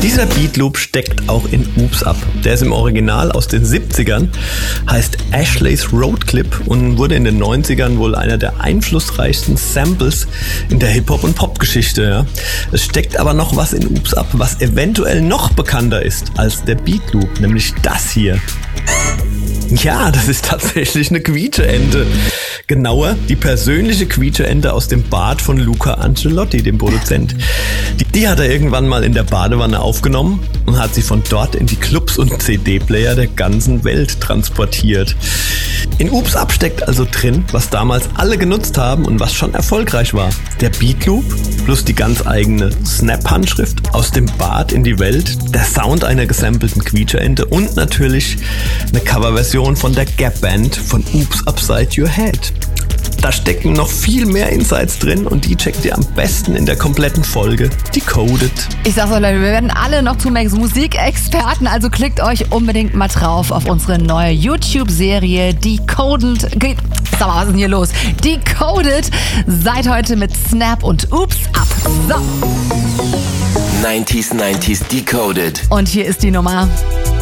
Dieser Beatloop steckt auch in Oops Up. Der ist im Original aus den 70ern, heißt Ashley's Road Clip und wurde in den 90ern wohl einer der einflussreichsten Samples in der Hip-Hop- und Pop-Geschichte. Ja. Es steckt aber noch was in Oops Up, was eventuell noch bekannter ist als der Beatloop, nämlich das hier. Ja, das ist tatsächlich eine Quietscheente. Genauer, die persönliche Quietscheente aus dem Bad von Luca Ancelotti, dem Produzent. Die hat er irgendwann mal in der Badewanne aufgenommen und hat sie von dort in die Clubs und CD-Player der ganzen Welt transportiert. In Oops Up steckt also drin, was damals alle genutzt haben und was schon erfolgreich war. Der Beatloop plus die ganz eigene Snap-Handschrift aus dem Bad in die Welt, der Sound einer gesampelten Quietscheente und natürlich eine Coverversion von der Gap Band von Oops Upside Your Head. Da stecken noch viel mehr Insights drin und die checkt ihr am besten in der kompletten Folge Decoded. Ich sag's euch, Leute, wir werden alle noch zu Max Musikexperten, also klickt euch unbedingt mal drauf auf unsere neue YouTube-Serie Decoded. Sag mal, was ist denn hier los? Decoded, seit heute mit Snap und Oops Up. So. 90s Decoded. Und hier ist die Nummer.